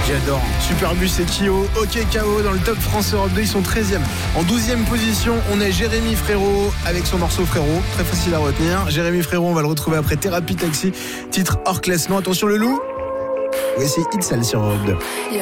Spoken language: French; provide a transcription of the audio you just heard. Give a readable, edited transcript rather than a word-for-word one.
J'adore. Superbus et Kyo, OK KO dans le Top France Europe 2, ils sont 13e. En 12e position, on est Jérémy Frérot avec son morceau Frérot, très facile à retenir. Jérémy Frérot, on va le retrouver après Thérapie Taxi, titre hors classement. Attention le loup. Voici Itzal sur Europe 2.